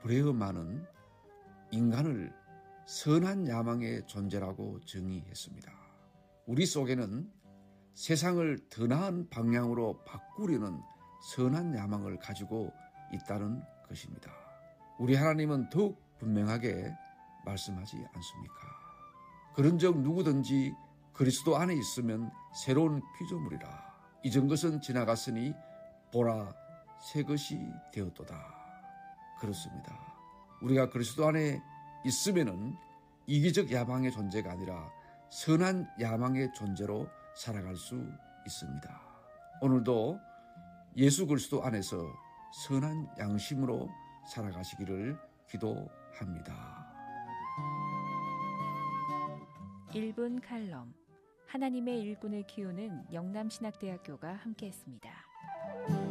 브레어만은 인간을 선한 야망의 존재라고 정의했습니다. 우리 속에는 세상을 더 나은 방향으로 바꾸려는 선한 야망을 가지고 있다는 것입니다. 우리 하나님은 더욱 분명하게 말씀하지 않습니까? 그런즉 누구든지 그리스도 안에 있으면 새로운 피조물이라. 이전 것은 지나갔으니 보라 새 것이 되었도다. 그렇습니다. 우리가 그리스도 안에 있으면은 이기적 야망의 존재가 아니라 선한 야망의 존재로 살아갈 수 있습니다. 오늘도 예수 그리스도 안에서 선한 양심으로 살아가시기를 기도합니다. 1분 칼럼, 하나님의 일꾼을 키우는 영남신학대학교가 함께했습니다.